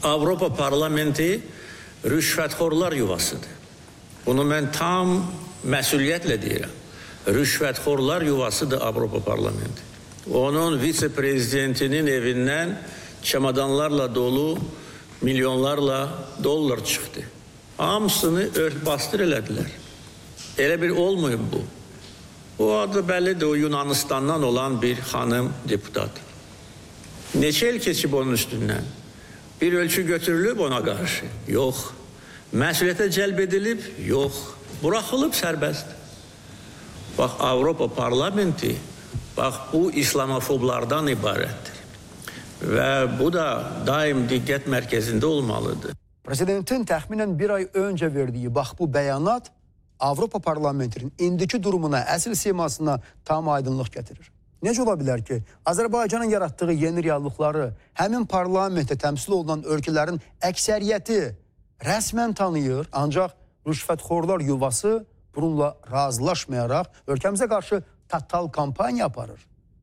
Avropa Parlamenti rüşvətxorlar yuvasıdır. Bunu mən tam məsuliyyətlə deyirəm. Rüşvətxorlar yuvasıdır Avropa Parlamenti. Onun vitse-prezidentinin evindən çamadanlarla dolu milyonlarla dollar çıxdı. Hamısını örtbasdır elədilər. Elə bir olmayıb bu. O adı bəllidir, o Yunanistandan olan bir xanım deputat. Neçə il keçib onun üstündən? Bir ölçü götürülüb ona qarşı? Yox. Məsuliyyətə cəlb edilib? Yox. Buraxılıb sərbəst. Bax, Avropa Parlamenti, bax, bu islamofoblardan ibarətdir. Və bu da daim diqqət mərkəzində olmalıdır. Prezidentin təxminən bir ay öncə verdiyi bax bu bəyanat Avropa Parlamentinin indiki durumuna, əsl simasına tam aydınlıq gətirir. Necə ola bilər ki, Azərbaycanın yaratdığı yeni reallıqları həmin parlamentdə təmsil olunan ölkələrin əksəriyyəti rəsmən tanıyır, ancaq rüşvətxorlar yuvası bununla razılaşmayaraq ölkəmizə qarşı total kampaniya aparır.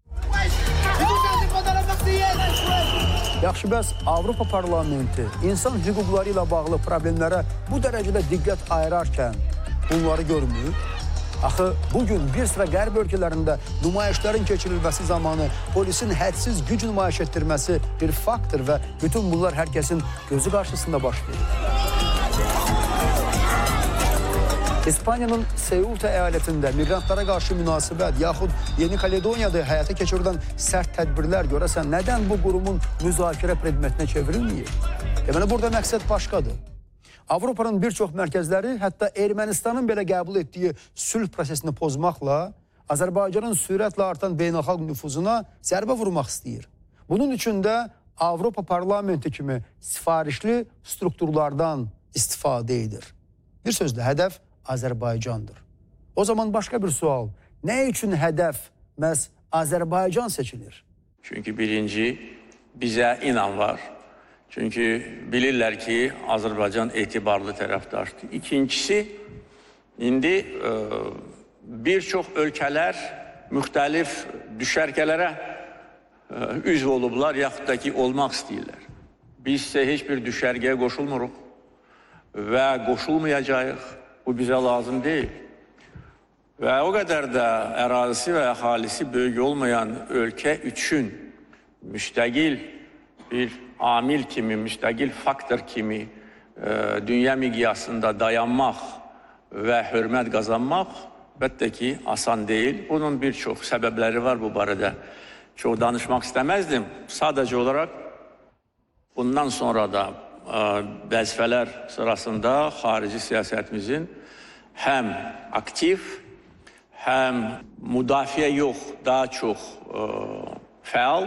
Yaxşı, bəs Avropa Parlamenti insan hüquqları ilə bağlı problemlərə bu dərəcədə diqqət ayırarkən bunları görmür. Axı, bugün bir sıra qərb ölkələrində nümayişlərin keçirilməsi zamanı polisin hədsiz güc nümayiş etdirməsi bir faktdır və bütün bunlar hər kəsin gözü qarşısında baş verir. İspaniyanın Ceuta əyalətində miqrantlara qarşı münasibət yaxud Yeni Kaledoniyada həyata keçirilən sərt tədbirlər görəsən nədən bu qurumun müzakirə predmetinə çevrilməyir? Deməli, burada məqsəd başqadır. Avropanın bir çox mərkəzləri hətta Ermənistanın belə qəbul etdiyi sülh prosesini pozmaqla Azərbaycanın sürətlə artan beynəlxalq nüfuzuna zərbə vurmaq istəyir. Bunun üçün də Avropa Parlamenti kimi sifarişli strukturlardan istifadə edir. Bir sözlə, hədəf Azərbaycandır. O zaman başqa bir sual, nə üçün hədəf məhz Azərbaycan seçilir? Çünki birinci, bizə inan var. Çünki bilirlər ki, Azərbaycan etibarlı tərəfdaşdır. İkincisi, indi bir çox ölkələr müxtəlif düşərgələrə üzv olublar, yaxud da ki, olmaq istəyirlər. Biz isə heç bir düşərgəyə qoşulmuruq və qoşulmayacağıq. Bu bizə lazım deyil. Və o qədər də ərazisi və əhalisi böyük olmayan ölkə üçün müstəqil bir amil kimi, müstəqil faktor kimi dünya miqyasında dayanmaq və hörmət qazanmaq əlbəttə ki, asan deyil. Bunun bir çox səbəbləri var bu barədə. Çox danışmaq istəməzdim. Sadəcə olaraq bundan sonra da vəzifələr sırasında xarici siyasətimizin həm aktiv, həm müdafiə yox, daha çox fəal,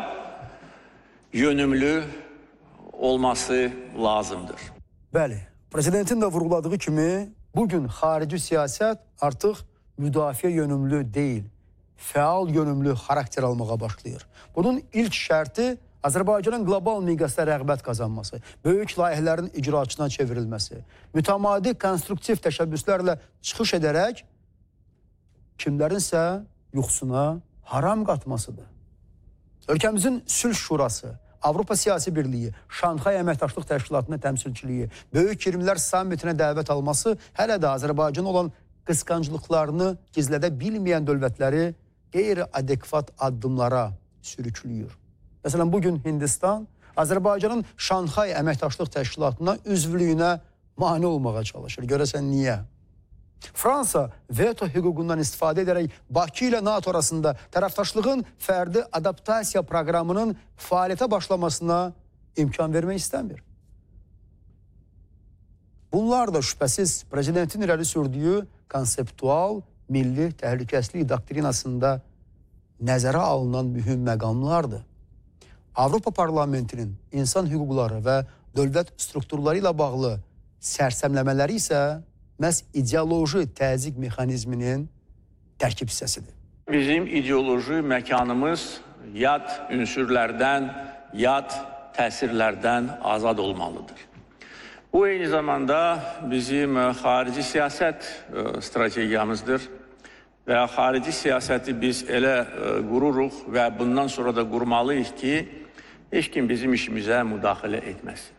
yönümlü olması lazımdır. Bəli, prezidentin də vurguladığı kimi bugün xarici siyasət artıq müdafiə yönümlü deyil, fəal yönümlü xarakter almağa başlayır. Bunun ilk şərti Azərbaycanın qlobal miqyasda rəğbət qazanması, böyük layihələrin icraçına çevrilməsi, mütəmadi konstruktiv təşəbbüslərlə çıxış edərək kimlərinsə yuxusuna haram qatmasıdır. Ölkəmizin Sülh Şurası, Avropa Siyasi Birliyi, Şanxay Əməkdaşlıq Təşkilatına təmsilçiliyi, Böyük 20'lər sammitinə dəvət alması hələ də Azərbaycan olan qısqanclıqlarını gizlədə bilməyən dövlətləri qeyri-adekvat addımlara sürüklüyür. Məsələn, bugün Hindistan Azərbaycanın Şanxay Əməkdaşlıq Təşkilatına üzvlüyünə mane olmağa çalışır. Görəsən niyə? Fransa veto hüququndan istifadə edərək Bakı ilə NATO arasında tərəfdaşlığın fərdi adaptasiya proqramının fəaliyyətə başlamasına imkan vermək istəmir. Bunlar da şübhəsiz prezidentin irəli sürdüyü konseptual milli təhlükəsizlik doktrinasında nəzərə alınan mühüm məqamlardır. Avropa Parlamentinin insan hüquqları və dövlət strukturları ilə bağlı sərsəmləmələri isə məhz ideoloji təzyiq mexanizminin tərkib hissəsidir. Bizim ideoloji məkanımız yad ünsürlərdən, yad təsirlərdən azad olmalıdır. Bu eyni zamanda bizim xarici siyasət strategiyamızdır və xarici siyasəti biz elə qururuq və bundan sonra da qurmalıyıq ki, heç kim bizim işimizə müdaxilə etməsin.